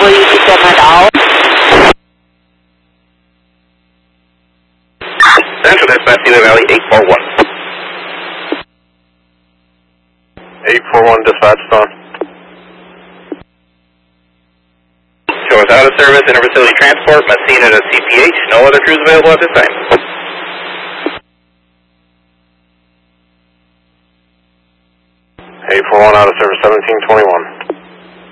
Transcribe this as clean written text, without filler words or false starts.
please, to set my dial. Central Dispatch, Gila Valley 841. 841 dispatch, on. Show us out of service, interfacility transport, Messina to CPH. No other crews available at this time. 841 out of service, 1721.